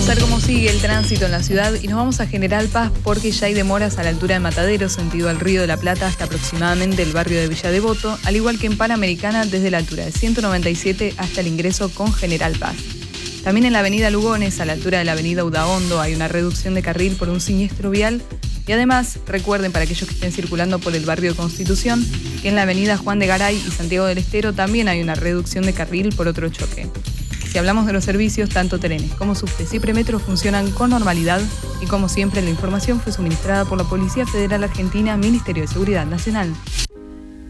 Vamos a ver cómo sigue el tránsito en la ciudad y nos vamos a General Paz porque ya hay demoras a la altura de Matadero, sentido al Río de la Plata hasta aproximadamente el barrio de Villa Devoto, al igual que en Panamericana desde la altura de 197 hasta el ingreso con General Paz. También en la avenida Lugones, a la altura de la avenida Udaondo, hay una reducción de carril por un siniestro vial. Y además, recuerden para aquellos que estén circulando por el barrio de Constitución, que en la avenida Juan de Garay y Santiago del Estero también hay una reducción de carril por otro choque. Si hablamos de los servicios, tanto trenes como subtes y premetro funcionan con normalidad y como siempre la información fue suministrada por la Policía Federal Argentina, Ministerio de Seguridad Nacional.